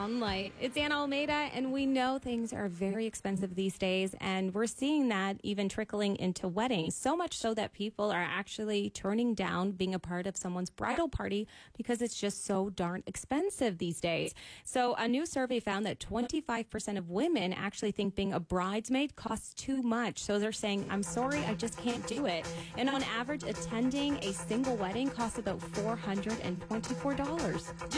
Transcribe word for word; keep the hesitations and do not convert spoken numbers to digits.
Soundlight. It's Anna Almeida, and we know things are very expensive these days, and we're seeing that even trickling into weddings. So much so that people are actually turning down being a part of someone's bridal party because it's just so darn expensive these days. So a new survey found that twenty-five percent of women actually think being a bridesmaid costs too much. So they're saying, I'm sorry, I just can't do it. And on average, attending a single wedding costs about four hundred twenty-four dollars.